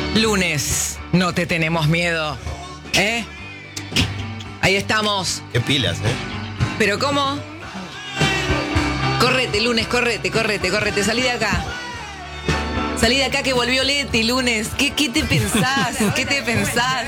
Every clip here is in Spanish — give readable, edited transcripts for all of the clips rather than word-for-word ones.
Lunes, no te tenemos miedo. ¿Eh? Ahí estamos. Qué pilas, ¿eh? ¿Pero cómo? Correte, lunes, correte. Salí de acá. Salí de acá que volvió Leti, lunes. ¿Qué te pensás? ¿Qué te pensás?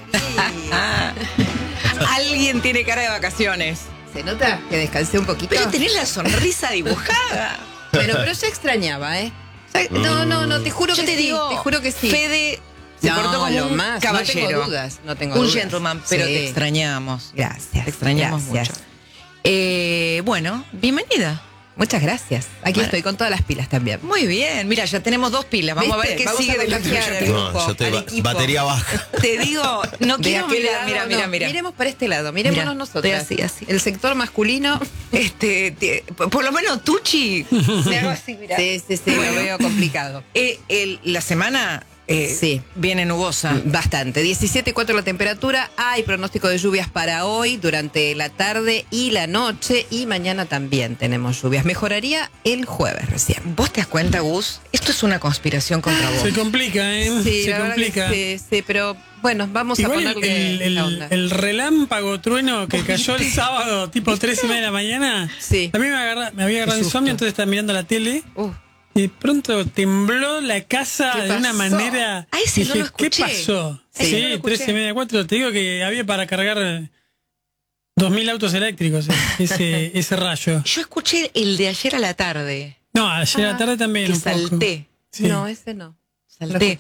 Alguien tiene cara de vacaciones. ¿Se nota que descansé un poquito? Pero tenés la sonrisa dibujada. Bueno, pero yo extrañaba, ¿eh? No, te juro Yo que te sí, digo, te juro que sí. Fede se portó como lo un más, caballero. No tengo dudas, Un dudas. gentleman, pero Sí. te extrañamos. Gracias. Te extrañamos gracias. mucho. Bueno, bienvenida. Muchas gracias. Aquí Bueno. estoy con todas las pilas también. Muy bien, mira, ya tenemos 2 pilas. Vamos a ver ¿Viste? qué Vamos sigue a de la contagiar tuya. al grupo, No, yo estoy al equipo. batería baja. Te digo, no De quiero aquel mirar, lado, mira. Miremos para este lado, mirémonos Mira, nosotros. estoy así. El sector masculino. Por lo menos Tucci. Me hago así, mira. Sí, lo veo complicado. La semana Sí. viene nubosa. Bastante. 17,4 la temperatura. Hay pronóstico de lluvias para hoy durante la tarde y la noche. Y mañana también tenemos lluvias. Mejoraría el jueves recién. ¿Vos te das cuenta, Gus? Esto es una conspiración contra vos. Se complica, ¿eh? Sí, Se la verdad complica. que sí, pero bueno, vamos Igual a ponerle la onda. el relámpago trueno que cayó el sábado, tipo 3:30 de la mañana. Sí. A mí me había agarrado Qué susto. insomnio, entonces estaba mirando la tele. Uh, Y de pronto tembló la casa ¿Qué de una pasó? manera. Ah, ese no dije, lo escuché. ¿qué pasó? Sí, Sí, no lo escuché. 3:30, 4. Te digo que había para cargar 2.000 autos eléctricos ese rayo. Yo escuché el de ayer a la tarde. No, ayer a la tarde también. Que un poco. salté. Sí. No, ese no. Salté.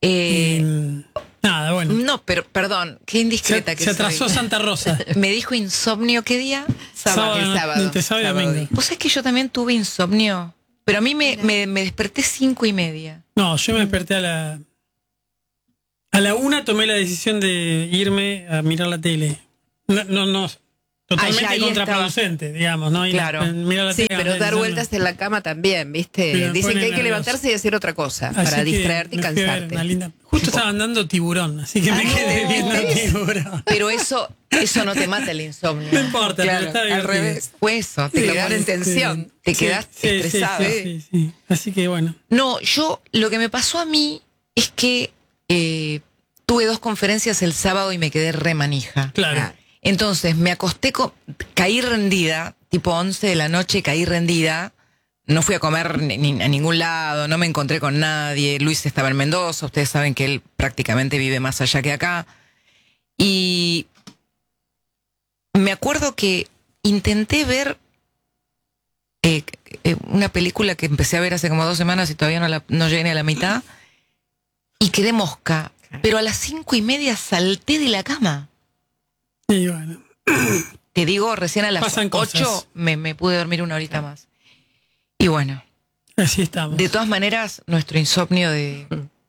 Nada, bueno. No, pero perdón, qué indiscreta que Se atrasó soy. Santa Rosa. Me dijo insomnio, ¿qué día? Sábado, el sábado. entre sábado y domingo. ¿Vos sabés que yo también tuve insomnio? Pero a mí me desperté 5:30. No, yo me desperté a la 1, tomé la decisión de irme a mirar la tele. No, totalmente ahí contraproducente, digamos, ¿no? Ir a Claro. mirar la Sí, tele, pero dar no. vueltas en la cama también, ¿viste? Pero me Dicen pone que hay que nervioso. levantarse y hacer otra cosa Así para que distraerte y me fui a ver cansarte. una linda. Justo estaban dando Tiburón, así que me quedé viendo Tiburón. Pero eso no te mata el insomnio. No importa, Claro, pero está al divertido. revés. Fue eso, te Sí, quedás ponen en tensión. Te Sí, quedás sí, estresado. Sí. Así que bueno. No, lo que me pasó a mí es que tuve 2 conferencias el sábado y me quedé re manija. Claro. Ah. Entonces me acosté, caí rendida, tipo 11 de la noche, caí rendida. No fui a comer a ningún lado, no me encontré con nadie. Luis estaba en Mendoza, ustedes saben que él prácticamente vive más allá que acá. Y me acuerdo que intenté ver una película que empecé a ver hace como 2 semanas y todavía no llegué ni a la mitad. Y quedé mosca. Pero a las 5:30 salté de la cama. Y bueno. Te digo, recién a las Pasan 8 cosas. me pude dormir una horita más. Y bueno, Así estamos. de todas maneras, nuestro insomnio de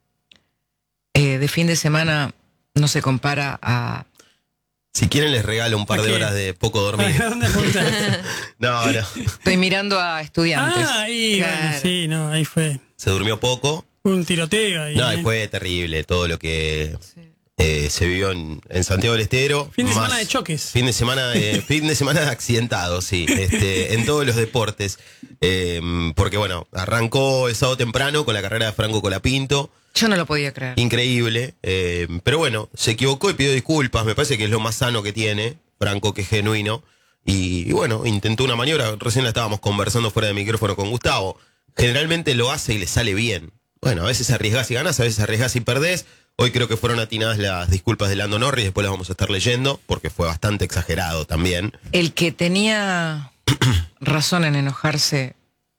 fin de semana no se compara a... Si quieren les regalo un par ¿A de qué? horas de poco dormir. ¿A dónde apuntás? No. Estoy mirando a estudiantes. Ahí, Claro. bueno, sí, no, ahí fue Se durmió poco. un tiroteo ahí. No, ¿eh? y fue terrible todo lo que se vivió en Santiago del Estero. Fin de Más semana de choques. Fin de semana de accidentados, sí, en todos los deportes. Porque bueno, arrancó el sábado temprano con la carrera de Franco Colapinto. Yo no lo podía creer. Increíble. Pero bueno, se equivocó y pidió disculpas. Me parece que es lo más sano que tiene Franco, que es genuino. Y bueno, intentó una maniobra. Recién la estábamos conversando fuera de micrófono con Gustavo. Generalmente lo hace y le sale bien. Bueno, a veces arriesgás y ganás, a veces arriesgás y perdés. Hoy creo que fueron atinadas las disculpas de Lando Norris. Después las vamos a estar leyendo porque fue bastante exagerado también. El que tenía razón en enojarse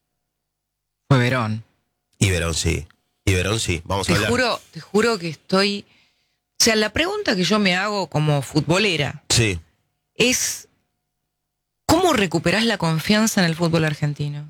fue Verón. Y Verón sí. Vamos a Te hablar. juro que estoy... O sea, la pregunta que yo me hago como futbolera Sí. es... ¿Cómo recuperás la confianza en el fútbol argentino?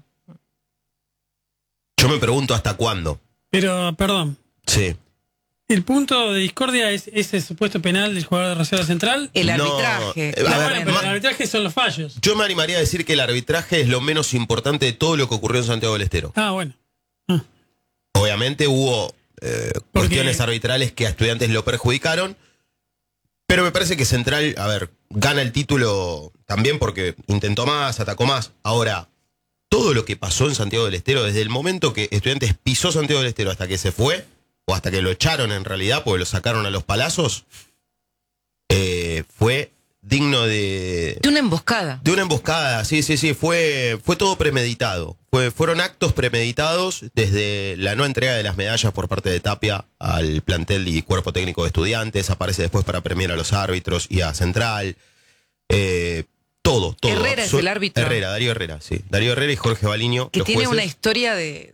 Yo me pregunto hasta cuándo. Pero, perdón. Sí. El punto de discordia es ese supuesto penal del jugador de Reserva Central. El No, arbitraje. a No, ver, bueno, pero ma- el arbitraje son los fallos. Yo me animaría a decir que el arbitraje es lo menos importante de todo lo que ocurrió en Santiago del Estero. Ah, bueno. Obviamente hubo cuestiones arbitrales que a Estudiantes lo perjudicaron, pero me parece que Central, a ver, gana el título también porque intentó más, atacó más. Ahora, todo lo que pasó en Santiago del Estero, desde el momento que Estudiantes pisó Santiago del Estero hasta que se fue, o hasta que lo echaron en realidad, porque lo sacaron a los palazos, fue digno de una emboscada. De una emboscada, sí, fue todo premeditado. Fueron actos premeditados desde la no entrega de las medallas por parte de Tapia al plantel y cuerpo técnico de Estudiantes, aparece después para premiar a los árbitros y a Central. Todo. Herrera es el árbitro. Darío Herrera, sí. Darío Herrera y Jorge Baliño. Que los tiene jueces. una historia de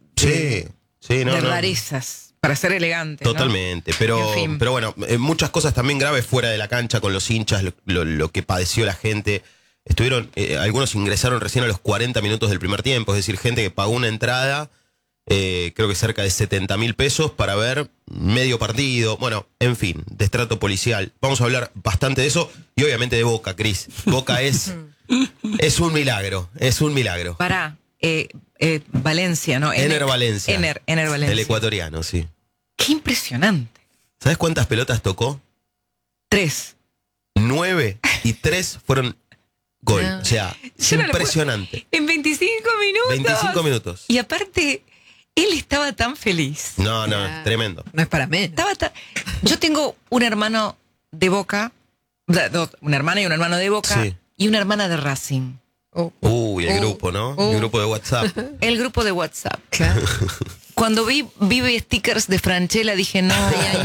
rarezas, para ser elegante. Totalmente, ¿no? pero, En fin. pero bueno, muchas cosas también graves fuera de la cancha con los hinchas, lo que padeció la gente. Algunos ingresaron recién a los 40 minutos del primer tiempo, es decir, gente que pagó una entrada, creo que cerca de 70.000 pesos para ver medio partido. Bueno, en fin, destrato policial. Vamos a hablar bastante de eso y obviamente de Boca, Cris. Boca es un milagro, Pará, Valencia, ¿no? Ener Valencia. Ener Valencia. El ecuatoriano, sí. Qué impresionante. ¿Sabes cuántas pelotas tocó? 3. 9 y 3 fueron gol. No. O sea, Yo no lo impresionante. En 25 minutos. 25 minutos. Y aparte, él estaba tan feliz. No, Ya. tremendo. No es para menos. Yo tengo un hermano de Boca, una hermana y un hermano de Boca, Sí. y una hermana de Racing. Uy, el grupo, ¿no? El grupo de WhatsApp. El grupo de WhatsApp. Claro. Cuando vi stickers de Franchella dije, no,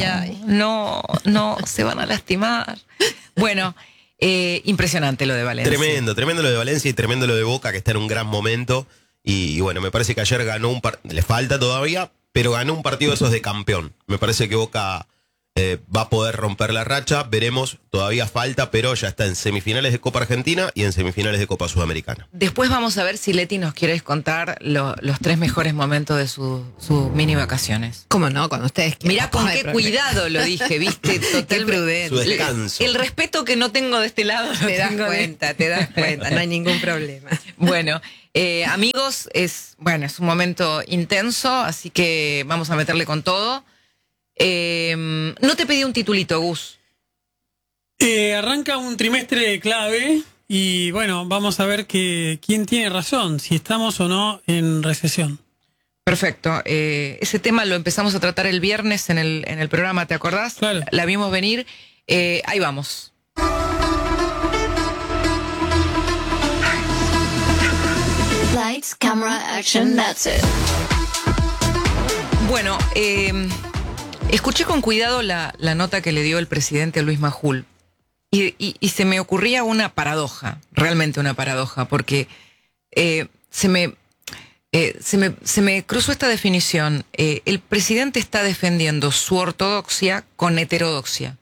no, se van a lastimar. Bueno, impresionante lo de Valencia. Tremendo lo de Valencia y tremendo lo de Boca, que está en un gran momento. Y bueno, me parece que ayer ganó le falta todavía, pero ganó un partido de esos de campeón. Me parece que Boca va a poder romper la racha, veremos, todavía falta, pero ya está en semifinales de Copa Argentina y en semifinales de Copa Sudamericana. Después vamos a ver si Leti nos quiere contar los 3 mejores momentos de sus mini vacaciones. ¿Cómo no? Cuando ustedes quieran. Mirá con No hay qué problema. cuidado lo dije, viste, Qué total prudente. Su descanso. El respeto que no tengo de este lado. lo Te das tengo cuenta, no hay ningún problema. Bueno, amigos, es un momento intenso, así que vamos a meterle con todo. No te pedí un titulito, Gus. Arranca un trimestre clave y bueno, vamos a ver quién tiene razón, si estamos o no en recesión. Perfecto. Ese tema lo empezamos a tratar el viernes en el programa, ¿te acordás? Claro. La vimos venir. Ahí vamos. Lights, camera, action, that's it. Bueno, escuché con cuidado la nota que le dio el presidente Luis Majul y se me ocurría una paradoja, realmente una paradoja, porque se me cruzó esta definición. El presidente está defendiendo su ortodoxia con heterodoxia,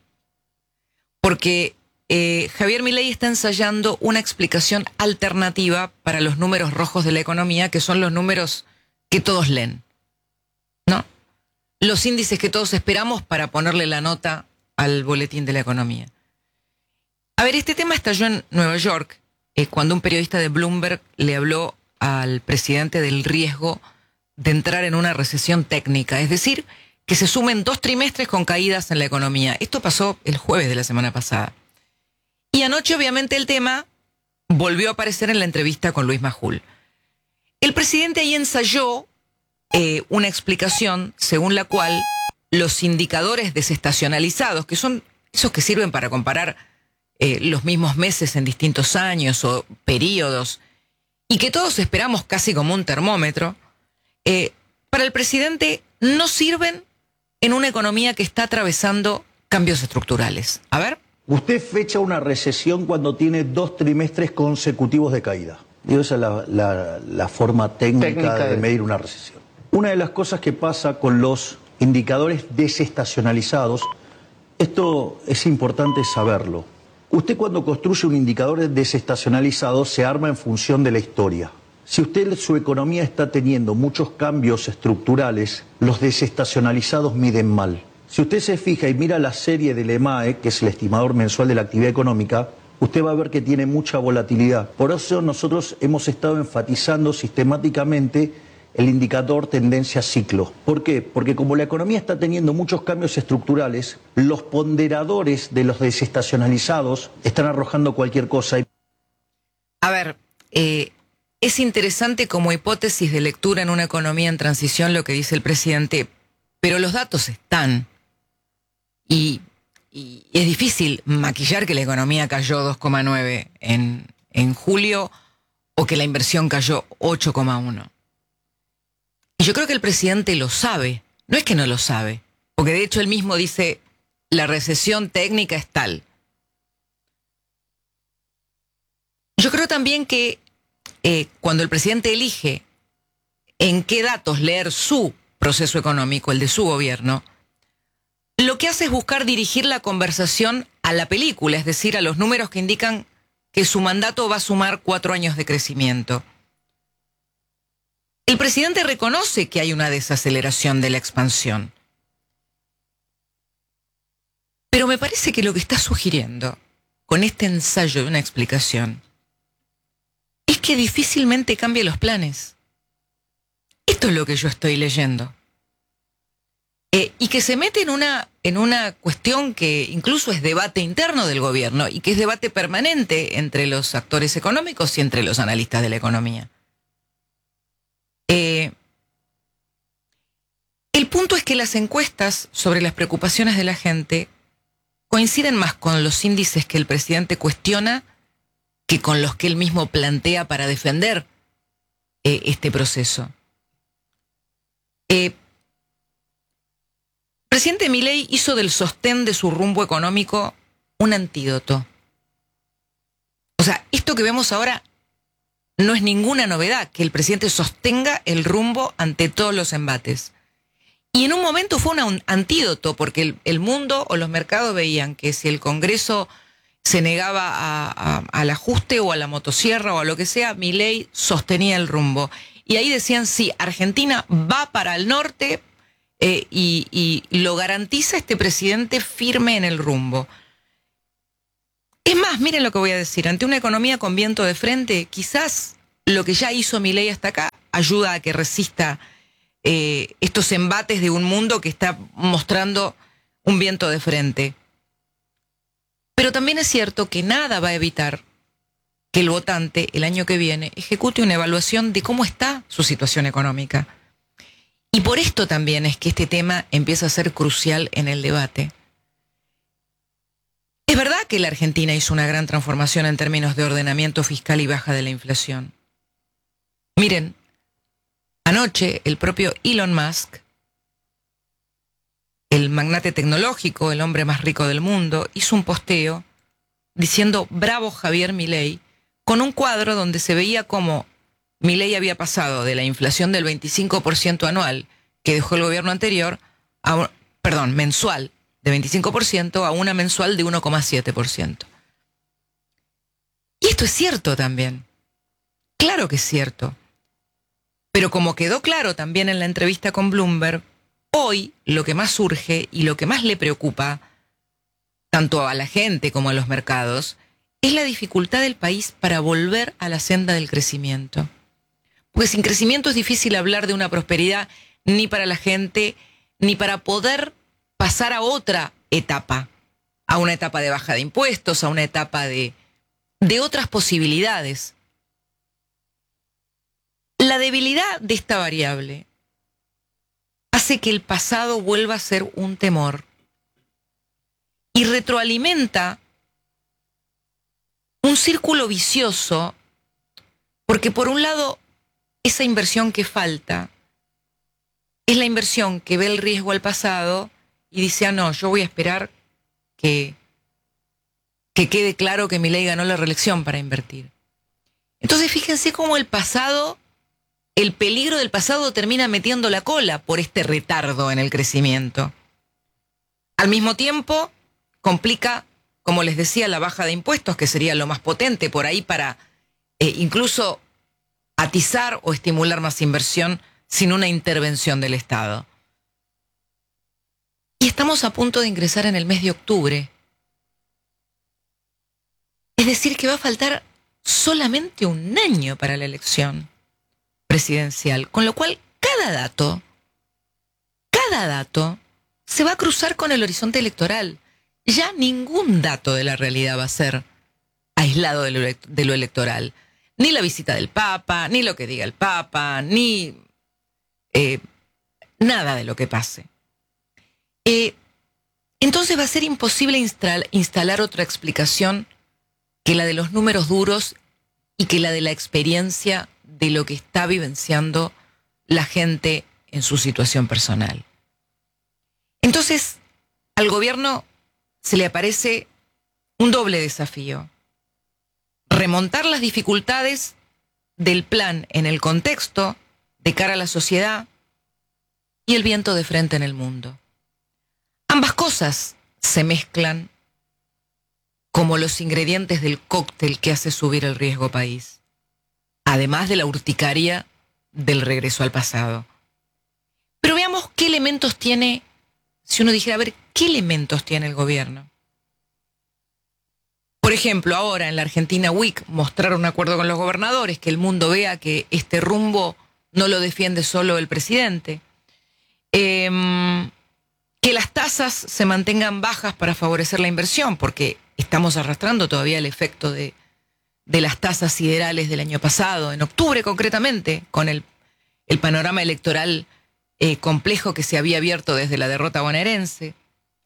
porque Javier Milei está ensayando una explicación alternativa para los números rojos de la economía, que son los números que todos leen, ¿no? Los índices que todos esperamos para ponerle la nota al boletín de la economía. A ver, este tema estalló en Nueva York cuando un periodista de Bloomberg le habló al presidente del riesgo de entrar en una recesión técnica, es decir, que se sumen 2 trimestres con caídas en la economía. Esto pasó el jueves de la semana pasada. Y anoche, obviamente, el tema volvió a aparecer en la entrevista con Luis Majul. El presidente ahí ensayó una explicación según la cual los indicadores desestacionalizados, que son esos que sirven para comparar los mismos meses en distintos años o periodos, y que todos esperamos casi como un termómetro, para el presidente no sirven en una economía que está atravesando cambios estructurales. A ver. Usted fecha una recesión cuando tiene 2 trimestres consecutivos de caída. Digo, esa es la forma técnica de medir una recesión. Una de las cosas que pasa con los indicadores desestacionalizados, esto es importante saberlo. Usted cuando construye un indicador desestacionalizado se arma en función de la historia. Si su economía está teniendo muchos cambios estructurales, los desestacionalizados miden mal. Si usted se fija y mira la serie del EMAE, que es el estimador mensual de la actividad económica, usted va a ver que tiene mucha volatilidad. Por eso nosotros hemos estado enfatizando sistemáticamente el indicador tendencia ciclo. ¿Por qué? Porque como la economía está teniendo muchos cambios estructurales, los ponderadores de los desestacionalizados están arrojando cualquier cosa. A ver, es interesante como hipótesis de lectura en una economía en transición lo que dice el presidente, pero los datos están. Y es difícil maquillar que la economía cayó 2,9 en julio o que la inversión cayó 8,1. Y yo creo que el presidente lo sabe, no es que no lo sabe, porque de hecho él mismo dice, la recesión técnica es tal. Yo creo también que cuando el presidente elige en qué datos leer su proceso económico, el de su gobierno, lo que hace es buscar dirigir la conversación a la película, es decir, a los números que indican que su mandato va a sumar 4 años de crecimiento. El presidente reconoce que hay una desaceleración de la expansión. Pero me parece que lo que está sugiriendo con este ensayo de una explicación es que difícilmente cambie los planes. Esto es lo que yo estoy leyendo. Y que se mete en una cuestión que incluso es debate interno del gobierno y que es debate permanente entre los actores económicos y entre los analistas de la economía. El punto es que las encuestas sobre las preocupaciones de la gente coinciden más con los índices que el presidente cuestiona que con los que él mismo plantea para defender este proceso. El presidente Milei hizo del sostén de su rumbo económico un antídoto. O sea, esto que vemos ahora no es ninguna novedad, que el presidente sostenga el rumbo ante todos los embates. Y en un momento fue un antídoto, porque el mundo o los mercados veían que si el Congreso se negaba al ajuste o a la motosierra o a lo que sea, Milei sostenía el rumbo. Y ahí decían, sí, Argentina va para el norte y lo garantiza este presidente firme en el rumbo. Es más, miren lo que voy a decir, ante una economía con viento de frente, quizás lo que ya hizo Milei hasta acá ayuda a que resista estos embates de un mundo que está mostrando un viento de frente. Pero también es cierto que nada va a evitar que el votante el año que viene ejecute una evaluación de cómo está su situación económica. Y por esto también es que este tema empieza a ser crucial en el debate. Es verdad que la Argentina hizo una gran transformación en términos de ordenamiento fiscal y baja de la inflación. Miren, anoche el propio Elon Musk, el magnate tecnológico, el hombre más rico del mundo, hizo un posteo diciendo bravo Javier Milei, con un cuadro donde se veía cómo Milei había pasado de la inflación del 25% anual que dejó el gobierno anterior, mensual, de 25% a una mensual de 1,7%. Y esto es cierto también. Claro que es cierto. Pero como quedó claro también en la entrevista con Bloomberg, hoy lo que más surge y lo que más le preocupa, tanto a la gente como a los mercados, es la dificultad del país para volver a la senda del crecimiento. Porque sin crecimiento es difícil hablar de una prosperidad ni para la gente, ni para poder pasar a otra etapa, a una etapa de baja de impuestos, a una etapa de otras posibilidades. La debilidad de esta variable hace que el pasado vuelva a ser un temor y retroalimenta un círculo vicioso, porque por un lado esa inversión que falta es la inversión que ve el riesgo al pasado y dice, no, yo voy a esperar que quede claro que Milei ganó la reelección para invertir. Entonces fíjense cómo el peligro del pasado termina metiendo la cola por este retardo en el crecimiento. Al mismo tiempo, complica, como les decía, la baja de impuestos, que sería lo más potente por ahí para incluso atizar o estimular más inversión sin una intervención del Estado. Y estamos a punto de ingresar en el mes de octubre. Es decir, que va a faltar solamente un año para la elección presidencial, con lo cual cada dato se va a cruzar con el horizonte electoral. Ya ningún dato de la realidad va a ser aislado de lo electoral. Ni la visita del Papa, ni lo que diga el Papa, ni nada de lo que pase. Entonces va a ser imposible instalar otra explicación que la de los números duros y que la de la experiencia de lo que está vivenciando la gente en su situación personal. Entonces, al gobierno se le aparece un doble desafío: remontar las dificultades del plan en el contexto de cara a la sociedad y el viento de frente en el mundo. Ambas cosas se mezclan como los ingredientes del cóctel que hace subir el riesgo país, además de la urticaria del regreso al pasado. Pero veamos qué elementos tiene, si uno dijera, a ver, ¿qué elementos tiene el gobierno? Por ejemplo, ahora en la Argentina Week mostraron un acuerdo con los gobernadores, que el mundo vea que este rumbo no lo defiende solo el presidente. Que las tasas se mantengan bajas para favorecer la inversión, porque estamos arrastrando todavía el efecto de las tasas siderales del año pasado, en octubre concretamente, con el panorama electoral complejo que se había abierto desde la derrota bonaerense.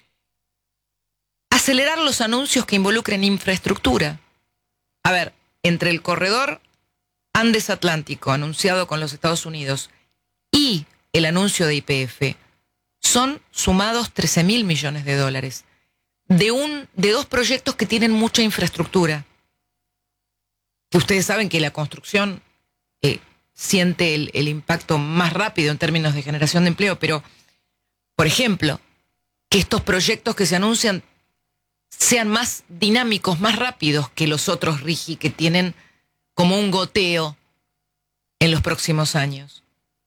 Acelerar los anuncios que involucren infraestructura. A ver, entre el corredor Andes-Atlántico anunciado con los Estados Unidos y el anuncio de YPF, son sumados 13.000 millones de dólares de dos proyectos que tienen mucha infraestructura. Que ustedes saben que la construcción siente el impacto más rápido en términos de generación de empleo, pero, por ejemplo, que estos proyectos que se anuncian sean más dinámicos, más rápidos que los otros RIGI, que tienen como un goteo en los próximos años.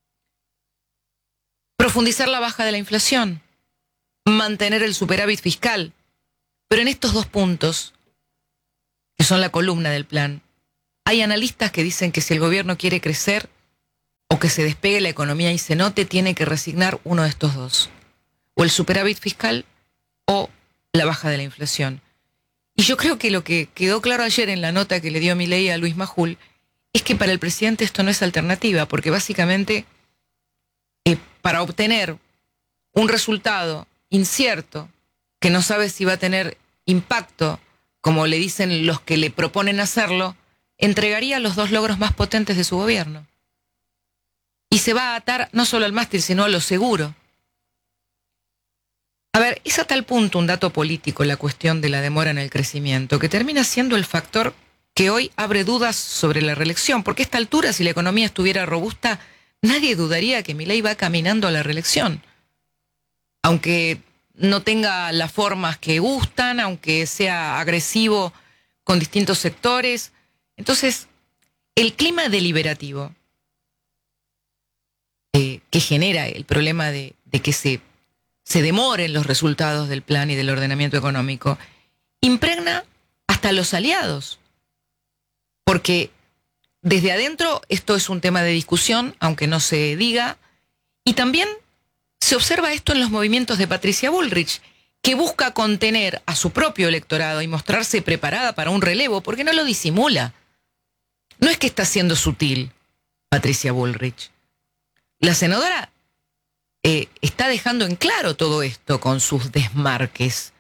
Profundizar la baja de la inflación, mantener el superávit fiscal. Pero en estos dos puntos, que son la columna del plan, hay analistas que dicen que si el gobierno quiere crecer o que se despegue la economía y se note, tiene que resignar uno de estos dos: o el superávit fiscal o la baja de la inflación. Y yo creo que lo que quedó claro ayer en la nota que le dio Milei a Luis Majul es que para el presidente esto no es alternativa, porque básicamente para obtener un resultado incierto, que no sabe si va a tener impacto, como le dicen los que le proponen hacerlo, entregaría los dos logros más potentes de su gobierno. Y se va a atar no solo al mástil, sino a lo seguro. A ver, es a tal punto un dato político la cuestión de la demora en el crecimiento, que termina siendo el factor que hoy abre dudas sobre la reelección, porque a esta altura, si la economía estuviera robusta, nadie dudaría que Milei va caminando a la reelección. Aunque no tenga las formas que gustan, aunque sea agresivo con distintos sectores. Entonces, el clima deliberativo que genera el problema de que se demoren los resultados del plan y del ordenamiento económico, impregna hasta a los aliados. Porque desde adentro esto es un tema de discusión, aunque no se diga, y también se observa esto en los movimientos de Patricia Bullrich, que busca contener a su propio electorado y mostrarse preparada para un relevo, porque no lo disimula. No es que está siendo sutil Patricia Bullrich. La senadora está dejando en claro todo esto con sus desmarques.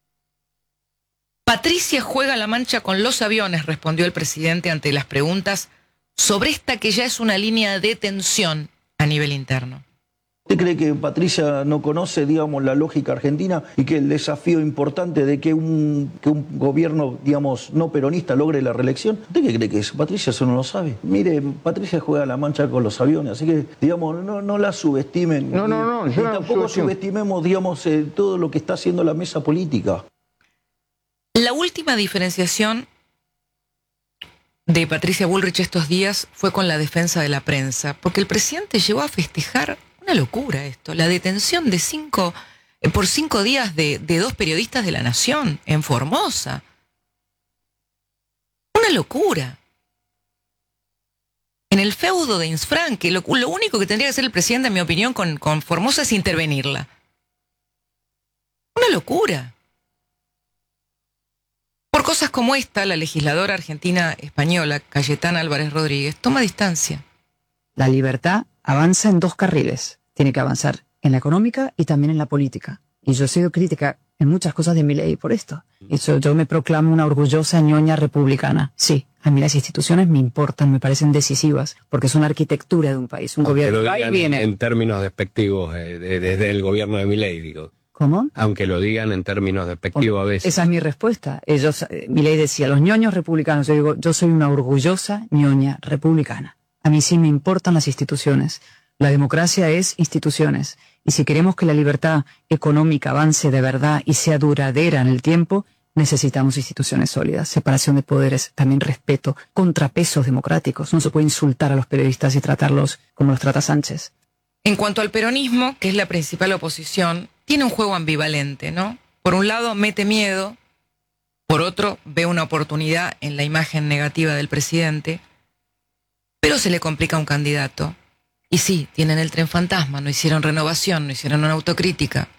Patricia juega la mancha con los aviones, respondió el presidente ante las preguntas sobre esta que ya es una línea de tensión a nivel interno. ¿Usted cree que Patricia no conoce, digamos, la lógica argentina y que el desafío importante de que un gobierno, digamos, no peronista logre la reelección? ¿Usted qué cree que es? Patricia eso no lo sabe. Mire, Patricia juega la mancha con los aviones, así que, digamos, no la subestimen. No. Y tampoco subestimemos, digamos, todo lo que está haciendo la mesa política. La última diferenciación de Patricia Bullrich estos días fue con la defensa de la prensa, porque el presidente llegó a festejar una locura esto, la detención por 5 días de 2 periodistas de La Nación en Formosa. Una locura. En el feudo de Insfranc, que lo único que tendría que hacer el presidente, en mi opinión, con Formosa es intervenirla. Una locura. Por cosas como esta, la legisladora argentina española, Cayetana Álvarez Rodríguez, toma distancia. La libertad avanza en 2 carriles. Tiene que avanzar en la económica y también en la política. Y yo he sido crítica en muchas cosas de Milei por esto. Yo me proclamo una orgullosa ñoña republicana. Sí, a mí las instituciones me importan, me parecen decisivas, porque es una arquitectura de un país, un gobierno. Ahí viene. En términos despectivos, desde el gobierno de Milei, digo. ¿Cómo? Aunque lo digan en términos despectivos a veces. Esa es mi respuesta. Milei decía, los ñoños republicanos. Yo digo, yo soy una orgullosa ñoña republicana. A mí sí me importan las instituciones. La democracia es instituciones. Y si queremos que la libertad económica avance de verdad y sea duradera en el tiempo, necesitamos instituciones sólidas, separación de poderes, también respeto, contrapesos democráticos. No se puede insultar a los periodistas y tratarlos como los trata Sánchez. En cuanto al peronismo, que es la principal oposición, tiene un juego ambivalente, ¿no? Por un lado, mete miedo, por otro, ve una oportunidad en la imagen negativa del presidente, pero se le complica un candidato. Y sí, tienen el tren fantasma, no hicieron renovación, no hicieron una autocrítica.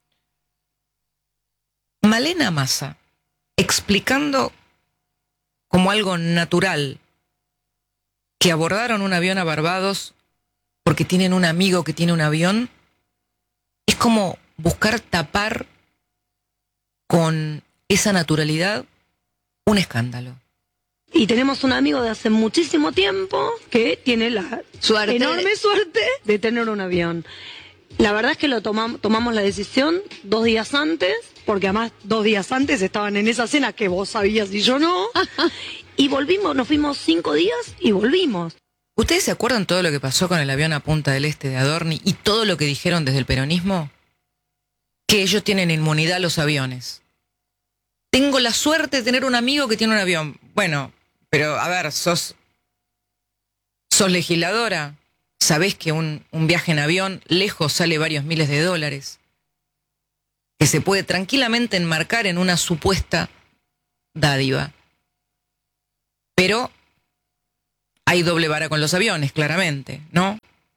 Malena Massa, explicando como algo natural que abordaron un avión a Barbados porque tienen un amigo que tiene un avión, es como buscar tapar con esa naturalidad un escándalo. Y tenemos un amigo de hace muchísimo tiempo que tiene la enorme suerte de tener un avión. La verdad es que tomamos la decisión 2 días antes, porque además 2 días antes estaban en esa cena que vos sabías y yo no. Y volvimos, nos fuimos 5 días y volvimos. ¿Ustedes se acuerdan todo lo que pasó con el avión a Punta del Este de Adorni y todo lo que dijeron desde el peronismo? Que ellos tienen inmunidad a los aviones. Tengo la suerte de tener un amigo que tiene un avión. Bueno, pero a ver, sos legisladora, sabés que un viaje en avión lejos sale varios miles de dólares, que se puede tranquilamente enmarcar en una supuesta dádiva. Pero hay doble vara con los aviones, claramente, ¿no?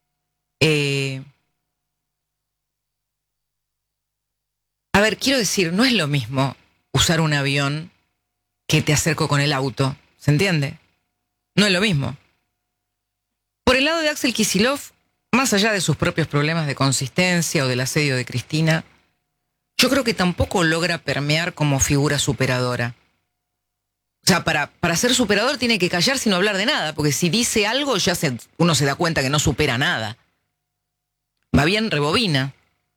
A ver, quiero decir, no es lo mismo usar un avión que te acerco con el auto. ¿Se entiende? No es lo mismo. Por el lado de Axel Kicillof, más allá de sus propios problemas de consistencia o del asedio de Cristina, yo creo que tampoco logra permear como figura superadora. O sea, para ser superador tiene que callar sin hablar de nada, porque si dice algo uno se da cuenta que no supera nada. Va bien, rebobina.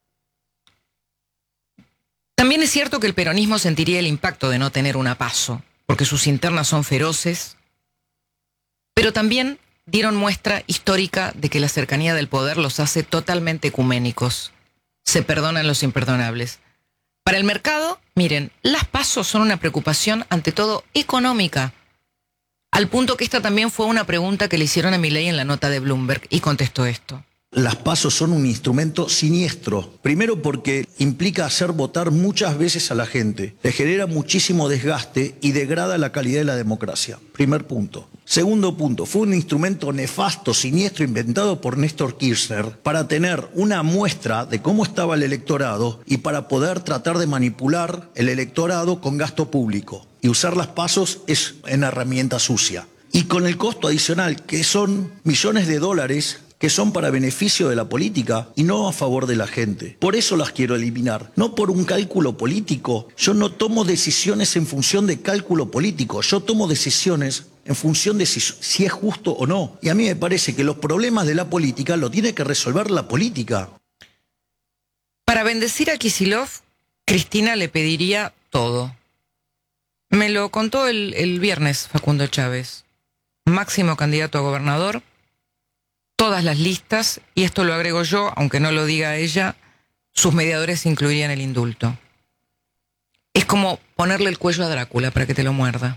También es cierto que el peronismo sentiría el impacto de no tener una PASO, porque sus internas son feroces, pero también dieron muestra histórica de que la cercanía del poder los hace totalmente ecuménicos. Se perdonan los imperdonables. Para el mercado, miren, las PASO son una preocupación ante todo económica, al punto que esta también fue una pregunta que le hicieron a Milei en la nota de Bloomberg, y contestó esto. Las PASO son un instrumento siniestro. Primero porque implica hacer votar muchas veces a la gente. Le genera muchísimo desgaste y degrada la calidad de la democracia. Primer punto. Segundo punto, fue un instrumento nefasto, siniestro, inventado por Néstor Kirchner para tener una muestra de cómo estaba el electorado y para poder tratar de manipular el electorado con gasto público. Y usar las PASOs es una herramienta sucia. Y con el costo adicional, que son millones de dólares que son para beneficio de la política y no a favor de la gente. Por eso las quiero eliminar, no por un cálculo político. Yo no tomo decisiones en función de cálculo político, yo tomo decisiones en función de si es justo o no. Y a mí me parece que los problemas de la política lo tiene que resolver la política. Para bendecir a Kicillof, Cristina le pediría todo. Me lo contó el viernes Facundo Chávez, máximo candidato a gobernador, todas las listas, y esto lo agrego yo, aunque no lo diga ella, sus mediadores incluirían el indulto. Es como ponerle el cuello a Drácula para que te lo muerda.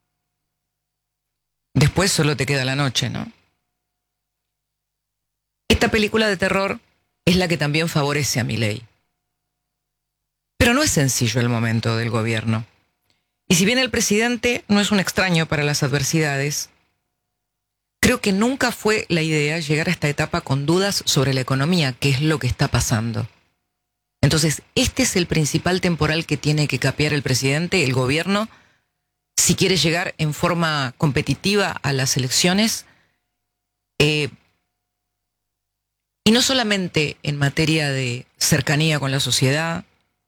Después solo te queda la noche, ¿no? Esta película de terror es la que también favorece a Milei. Pero no es sencillo el momento del gobierno. Y si bien el presidente no es un extraño para las adversidades, creo que nunca fue la idea llegar a esta etapa con dudas sobre la economía, que es lo que está pasando. Entonces, este es el principal temporal que tiene que capear el presidente, el gobierno, si quiere llegar en forma competitiva a las elecciones, y no solamente en materia de cercanía con la sociedad,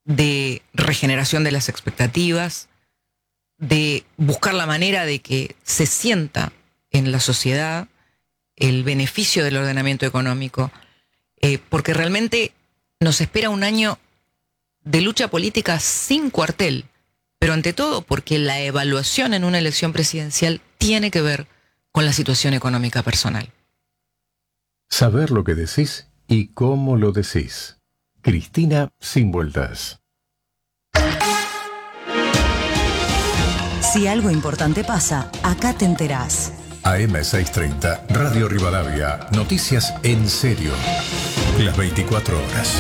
de regeneración de las expectativas, de buscar la manera de que se sienta en la sociedad el beneficio del ordenamiento económico, porque realmente nos espera un año de lucha política sin cuartel, pero ante todo porque la evaluación en una elección presidencial tiene que ver con la situación económica personal. Saber lo que decís y cómo lo decís. Cristina Sin Vueltas. Si algo importante pasa, acá te enterás. AM630, Radio Rivadavia. Noticias en serio. Las 24 horas.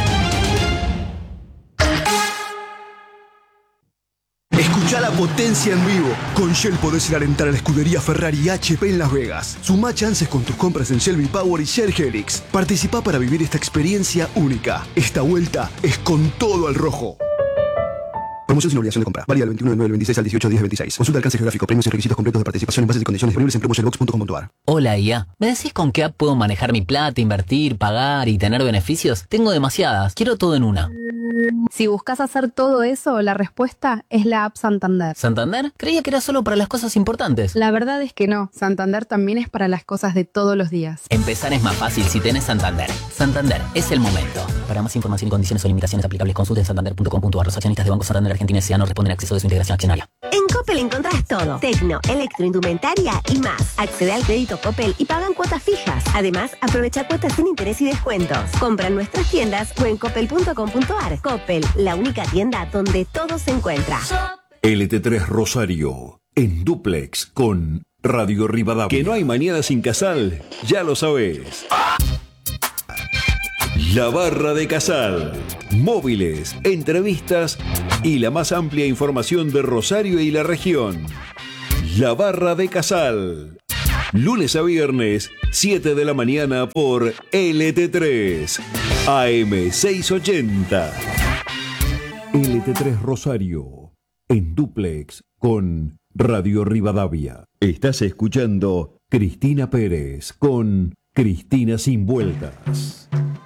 Escucha la potencia en vivo. Con Shell podés ir a alentar a la escudería Ferrari y HP en Las Vegas. Sumá chances con tus compras en Shell V-Power y Shell Helix. Participá para vivir esta experiencia única. Esta vuelta es con todo al rojo. Promoción sin obligación de compra. Válida del 21 del 9 del 26 al 18 10 del 26. Consulta alcance geográfico, premios y requisitos completos de participación en bases y condiciones disponibles en promotionbox.com.ar. Hola IA, ¿me decís con qué app puedo manejar mi plata, invertir, pagar y tener beneficios? Tengo demasiadas, quiero todo en una. Si buscas hacer todo eso, la respuesta es la app Santander. ¿Santander? Creía que era solo para las cosas importantes. La verdad es que no, Santander también es para las cosas de todos los días. Empezar es más fácil si tenés Santander. Santander, es el momento. Para más información y condiciones o limitaciones aplicables, consulte en santander.com.ar. Los accionistas de Banco Santander Argentina S.A. no responden a acceso de su integración accionaria. En Coppel encontrás todo. Tecno, electroindumentaria y más. Accede al crédito Coppel y pagan cuotas fijas. Además, aprovecha cuotas sin interés y descuentos. Compra en nuestras tiendas o en coppel.com.ar. Coppel, la única tienda donde todo se encuentra. LT3 Rosario, en dúplex con Radio Rivadavia. Que no hay mañana sin Casal, ya lo sabés. La Barra de Casal. Móviles, entrevistas y la más amplia información de Rosario y la región. La Barra de Casal. Lunes a viernes, 7 de la mañana por LT3. AM680. LT3 Rosario. En dúplex con Radio Rivadavia. Estás escuchando Cristina Pérez con Cristina Sin Vueltas.